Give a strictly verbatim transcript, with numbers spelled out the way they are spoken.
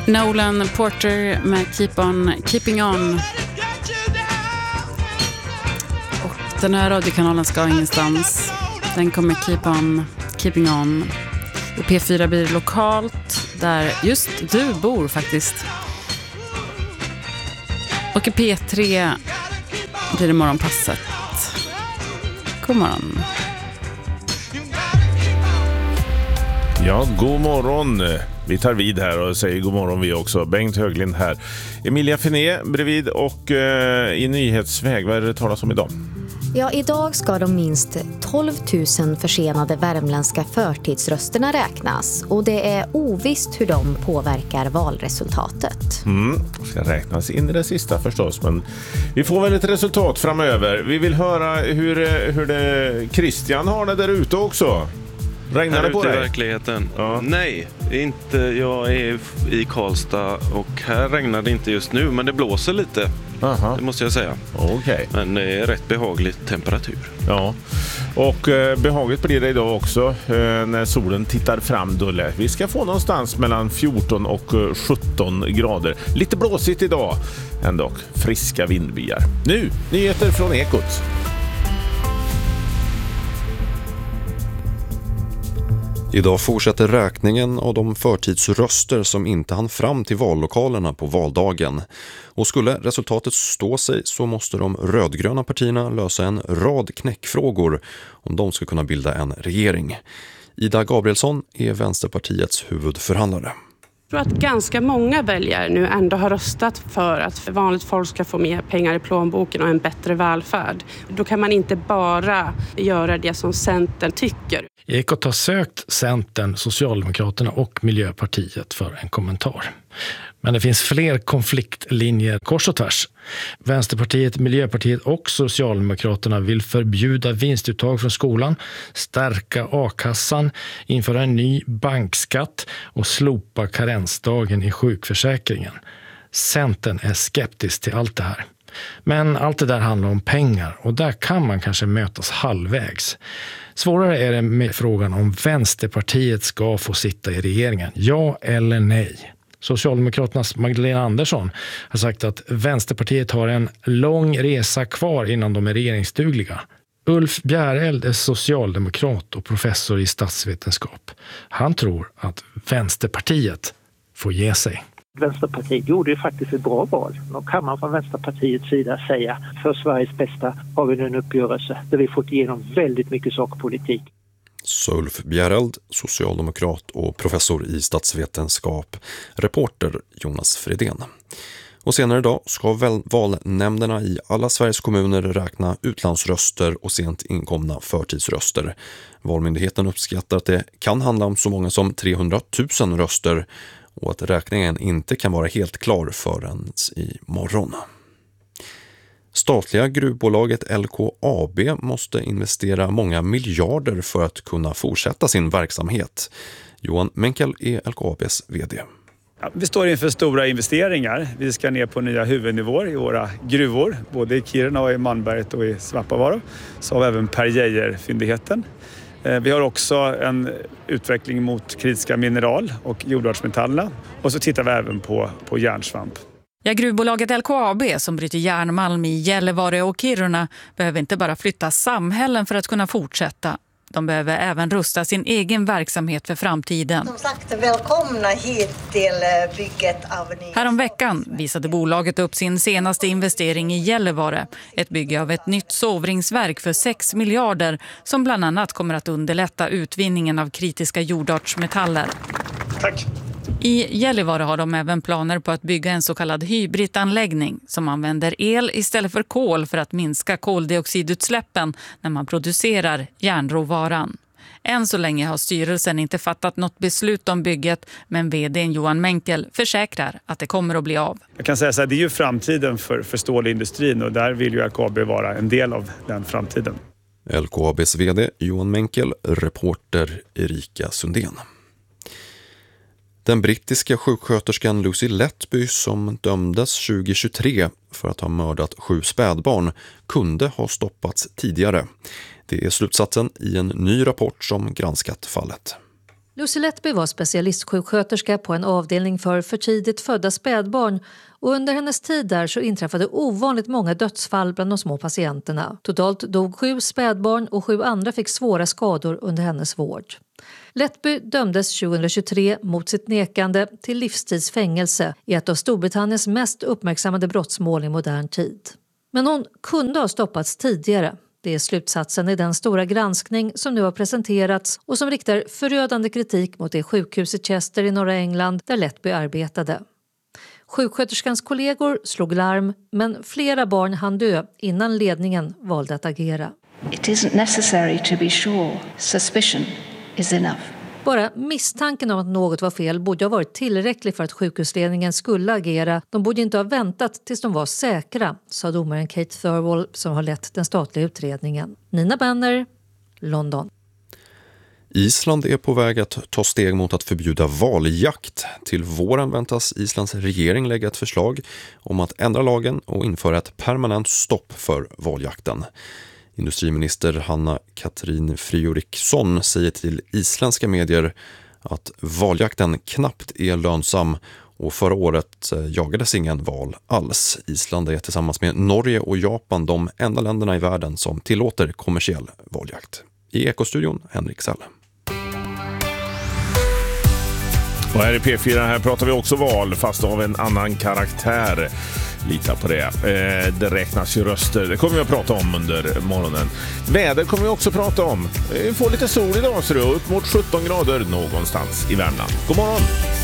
Nolan Porter med Keep On Keeping On. Och den här radiokanalen ska ingenstans. Den kommer Keep On Keeping On. Och P fyra blir lokalt där just du bor faktiskt. Och i P tre blir det morgonpasset. God morgon. Ja, god morgon. Vi tar vid här och säger god morgon vi också. Bengt Höglind här. Emilia Finé bredvid och eh, i nyhetsväg. Vad är det talas om idag? Ja, idag ska de minst tolv tusen försenade värmländska förtidsrösterna räknas. Och det är ovisst hur de påverkar valresultatet. Mm, det ska räknas in i det sista förstås. Men vi får väl ett resultat framöver. Vi vill höra hur, hur det Christian har det där ute också. Regnar det på dig? I verkligheten? Ja. Nej, inte. Jag är i Karlstad och här regnar det inte just nu, men det blåser lite. Aha. Det måste jag säga. Okay. Men det är rätt behaglig temperatur. Ja, och eh, behagligt blir det idag också eh, när solen tittar fram dulle. Vi ska få någonstans mellan fjorton och sjutton grader. Lite blåsigt idag, ändå friska vindbyar. Nu, nyheter från Ekot. Idag fortsätter räkningen av de förtidsröster som inte hann fram till vallokalerna på valdagen. Och skulle resultatet stå sig så måste de rödgröna partierna lösa en rad knäckfrågor om de ska kunna bilda en regering. Ida Gabrielsson är Vänsterpartiets huvudförhandlare. Jag tror att ganska många väljare nu ändå har röstat för att vanligt folk ska få mer pengar i plånboken och en bättre välfärd. Då kan man inte bara göra det som Centern tycker. Ekot har sökt Centern, Socialdemokraterna och Miljöpartiet för en kommentar. Men det finns fler konfliktlinjer kors och tvärs. Vänsterpartiet, Miljöpartiet och Socialdemokraterna vill förbjuda vinstuttag från skolan, stärka a-kassan, införa en ny bankskatt och slopa karensdagen i sjukförsäkringen. Centern är skeptisk till allt det här. Men allt det där handlar om pengar och där kan man kanske mötas halvvägs. Svårare är det med frågan om Vänsterpartiet ska få sitta i regeringen. Ja eller nej? Socialdemokraternas Magdalena Andersson har sagt att Vänsterpartiet har en lång resa kvar innan de är regeringsdugliga. Ulf Bjäreld är socialdemokrat och professor i statsvetenskap. Han tror att Vänsterpartiet får ge sig. Vänsterpartiet gjorde ju faktiskt ett bra val. Då kan man från Vänsterpartiets sida säga för Sveriges bästa har vi nu en uppgörelse där vi fått igenom väldigt mycket sakpolitik. Så Ulf Bjäreld, socialdemokrat och professor i statsvetenskap, reporter Jonas Fredén. Och senare idag ska väl valnämnderna i alla Sveriges kommuner räkna utlandsröster och sent inkomna förtidsröster. Valmyndigheten uppskattar att det kan handla om så många som trehundratusen röster och att räkningen inte kan vara helt klar förrän i morgon. Statliga gruvbolaget L K A B måste investera många miljarder för att kunna fortsätta sin verksamhet. Johan Menkel är L K A B:s vd. Ja, vi står inför stora investeringar. Vi ska ner på nya huvudnivåer i våra gruvor, både i Kiruna och i Malmberget och i Svappavaara. Så har vi även Per Geijer-fyndigheten. Vi har också en utveckling mot kritiska mineral och jordartsmetallerna. Och så tittar vi även på, på järnsvamp. Ja, gruvbolaget L K A B som bryter järnmalm i Gällivare och Kiruna behöver inte bara flytta samhällen för att kunna fortsätta. De behöver även rusta sin egen verksamhet för framtiden. Som sagt, välkomna hit till bygget av ny... Härom veckan visade bolaget upp sin senaste investering i Gällivare. Ett bygge av ett nytt sovringsverk för sex miljarder som bland annat kommer att underlätta utvinningen av kritiska jordartsmetaller. Tack! I Gällivare har de även planer på att bygga en så kallad hybridanläggning som använder el istället för kol för att minska koldioxidutsläppen när man producerar järnråvaran. Än så länge har styrelsen inte fattat något beslut om bygget, men vdn Johan Menkel försäkrar att det kommer att bli av. Jag kan säga så här, det är ju framtiden för, för stålindustrin och där vill ju L K A B vara en del av den framtiden. L K A B:s vd Johan Menkel, reporter Erika Sundén. Den brittiska sjuksköterskan Lucy Letby som dömdes tjugohundratjugotre för att ha mördat sju spädbarn kunde ha stoppats tidigare. Det är slutsatsen i en ny rapport som granskat fallet. Lucy Lettby var specialistsjuksköterska på en avdelning för för tidigt födda spädbarn och under hennes tid där så inträffade ovanligt många dödsfall bland de små patienterna. Totalt dog sju spädbarn och sju andra fick svåra skador under hennes vård. Lettby dömdes tjugohundratjugotre mot sitt nekande till livstidsfängelse i ett av Storbritanniens mest uppmärksammade brottsmål i modern tid. Men hon kunde ha stoppats tidigare. Det är slutsatsen i den stora granskning som nu har presenterats och som riktar förödande kritik mot det sjukhus i Chester i norra England där Lettby arbetade. Sjuksköterskans kollegor slog larm, men flera barn hann dö innan ledningen valde att agera. It isn't necessary to be sure. Suspicion is enough. Bara misstanken om att något var fel borde ha varit tillräcklig för att sjukhusledningen skulle agera. De borde inte ha väntat tills de var säkra, sa domaren Kate Thirlwall som har lett den statliga utredningen. Nina Banner, London. Island är på väg att ta steg mot att förbjuda valjakt. Till våren väntas Islands regering lägga ett förslag om att ändra lagen och införa ett permanent stopp för valjakten. Industriminister Hanna-Katrin Friðriksson säger till isländska medier att valjakten knappt är lönsam och förra året jagades ingen val alls. Island är tillsammans med Norge och Japan de enda länderna i världen som tillåter kommersiell valjakt. I Ekostudion, Henrik Säll. Och här i P fyra här pratar vi också val fast av en annan karaktär. Lita på det. Eh, det räknas ju röster. Det kommer vi att prata om under morgonen. Väder kommer vi också prata om. Vi får lite sol idag så det är upp mot sjutton grader någonstans i Värmland. God morgon!